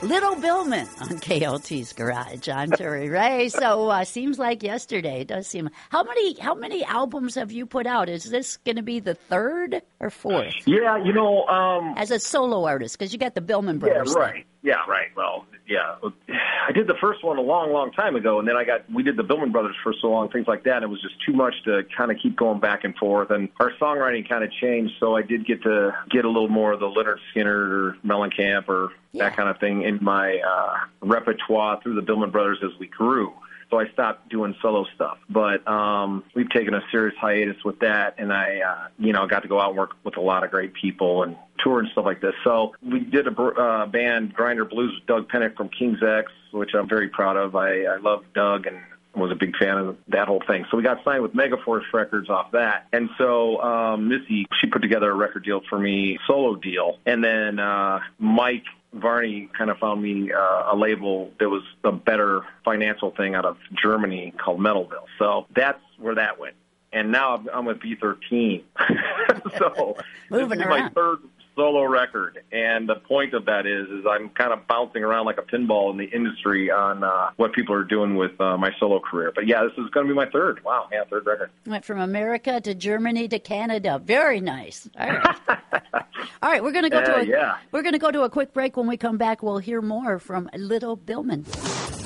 Little Billman on KLT's Garage. I'm Terry Ray. So seems like yesterday. It does seem. How many albums have you put out? Is this going to be the third or fourth? Yeah, as a solo artist, because you got the Billman Brothers. Yeah, right. Thing. Yeah, right. Well, yeah, I did the first one a long, long time ago, and then we did the Billman Brothers for so long, things like that. And it was just too much to kind of keep going back and forth. And our songwriting kind of changed, so I did get to get a little more of the Leonard Skinner or Mellencamp or that kind of thing in my repertoire through the Billman Brothers as we grew. So I stopped doing solo stuff. But we've taken a serious hiatus with that, and I got to go out and work with a lot of great people and tour and stuff like this. So we did a band, Grinder Blues, with Doug Pennick from King's X, which I'm very proud of. I love Doug and was a big fan of that whole thing. So we got signed with Megaforce Records off that. And so Missy, she put together a record deal for me, solo deal. And then Mike Varney kind of found me a label that was a better financial thing out of Germany called Metalville. So that's where that went. And now I'm with B13. So this is my third solo record. And the point of that is I'm kind of bouncing around like a pinball in the industry on what people are doing with my solo career. But yeah, this is going to be my third. Wow, yeah, third record. Went from America to Germany to Canada. Very nice. All right. All right, we're going to go to a quick break. When we come back, we'll hear more from Little Billman.